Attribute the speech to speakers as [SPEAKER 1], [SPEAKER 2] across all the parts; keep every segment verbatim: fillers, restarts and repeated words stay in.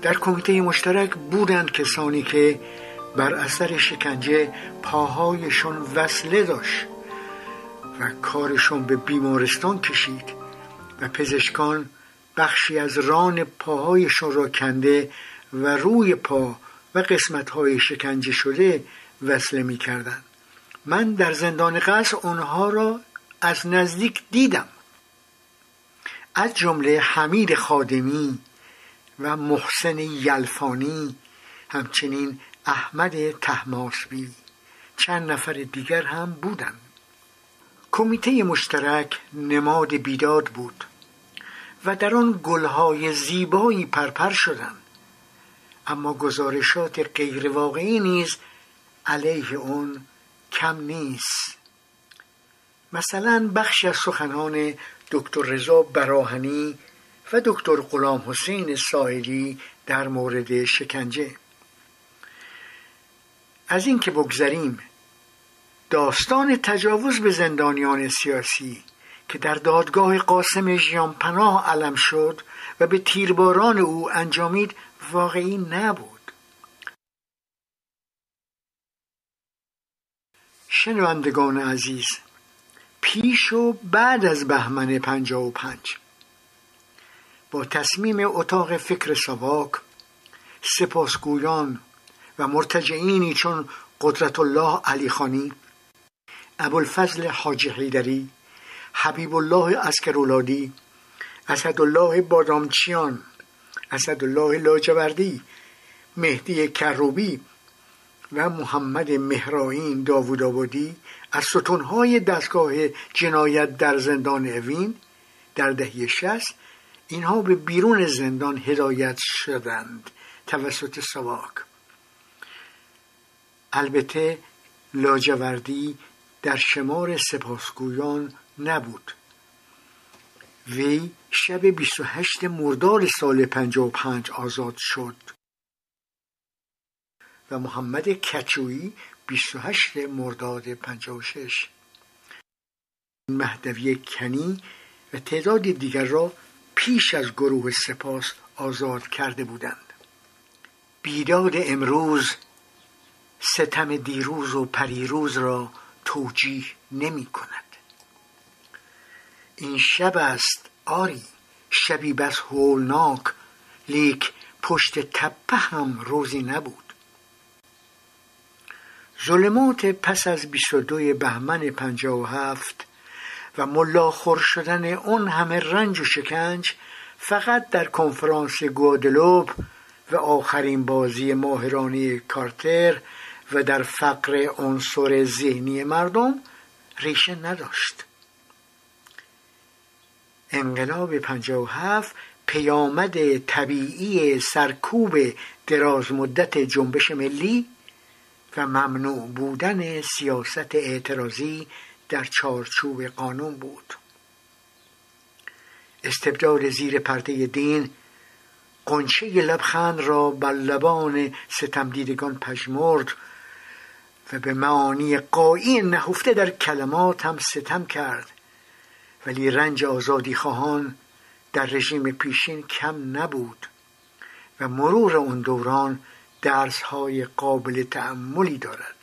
[SPEAKER 1] در کمیته مشترک بودند کسانی که بر اثر شکنجه پاهایشون وصله داشت و کارشون به بیمارستان کشید و پزشکان بخشی از ران پاهایشون را کنده و روی پا و قسمت‌های شکنجه شده وصله می‌کردند. من در زندان قصر آنها را از نزدیک دیدم، از جمله حمید خادمی و محسن یلفانی، همچنین احمد طهماسبی. چند نفر دیگر هم بودند. کمیته مشترک نماد بیداد بود و در آن گلهای زیبایی پرپر شدند، اما گزارشات غیر واقعی نیز علیه آن کم نیست. مثلا بخشی از سخنان دکتر رضا براهنی و دکتر غلام حسین سائلی در مورد شکنجه. از این که بگذریم، داستان تجاوز به زندانیان سیاسی که در دادگاه قاسم ژیانپناه علم شد و به تیرباران او انجامید واقعی نبود. شنوندگان عزیز، پیش و بعد از بهمن پنجاه و پنج با تصمیم اتاق فکر ساواک، سپاسگویان و مرتجعینی چون قدرت الله علی خانی، ابوالفضل حاجی حیدری، حبیب الله عسکرولادی، اسدالله بادامچیان، اسدالله لاجوردی، مهدی کروبی و محمد مهرائین داوودآبادی از ستونهای دستگاه جنایت در زندان اوین در دهه شصت، اینها به بیرون زندان هدایت شدند توسط ساواک. البته لاجوردی در شمار سپاسگویان نبود. وی شب بیست و هشتم مرداد سال پنجاه و پنج آزاد شد و محمد کچویی بیست و هشتم مرداد پنجاه و شش. مهدوی کنی و تعداد دیگر را پیش از گروه سپاس آزاد کرده بودند. بیداد امروز ستم دیروز و پریروز را توجیه نمی کند. این شب است آری، شبی بس هولناک، لیک پشت تپه هم روزی نبود. ظلمات پس از بیست و دوم بهمن پنجاه و هفت و ملاخور شدن اون همه رنج و شکنج فقط در کنفرانس گوادلوپ و آخرین بازی ماهرانه کارتر و در فقر عنصر ذهنی مردم ریشه نداشت. انقلاب پنجاه و هفت پیامد طبیعی سرکوب دراز مدت جنبش ملی و ممنوع بودن سیاست اعتراضی در چارچوب قانون بود. استبداد زیر پرده دین غنچه لبخند را بر لبان ستمدیدگان پژمرد و به معانی غایی نهفته در کلمات هم ستم کرد، ولی رنج آزادی خواهان در رژیم پیشین کم نبود و مرور اون دوران درس‌های قابل تأملی دارد.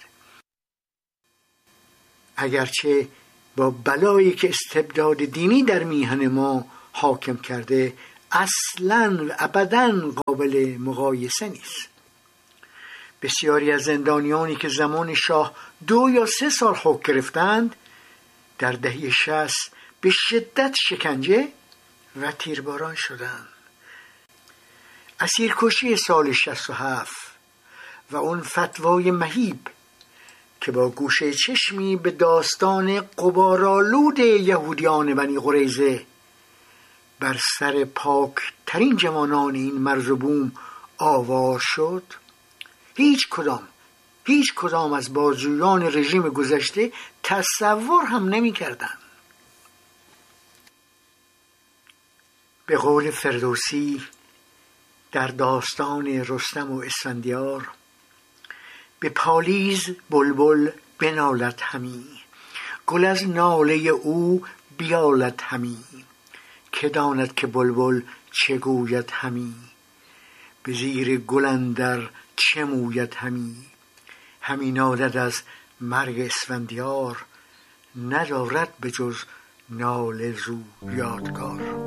[SPEAKER 1] اگرچه با بلایی که استبداد دینی در میهن ما حاکم کرده اصلاً و ابداً قابل مقایسه نیست. بسیاری از زندانیانی که زمان شاه دو یا سه سال حکم گرفتند در دهه شصت به شدت شکنجه و تیرباران شدند. اسیرکشی سال شصت و هفت و اون فتوای مهیب که با گوشه چشمی به داستان غبارآلود یهودیان بنی قریظه بر سر پاک ترین جوانان این مرز و بوم آوار شد، هیچ کدام هیچ کدام از بازجویان رژیم گذشته تصور هم نمی کردن. به قول فردوسی در داستان رستم و اسفندیار، به پالیز بلبل بنالد همی، گل از ناله او بیالد همی، که داند که بلبل چه گوید همی، به زیر گل اندر چه موید همی، همی نالد از مرگ اسفندیار، ندارد به جز ناله زو یادگار.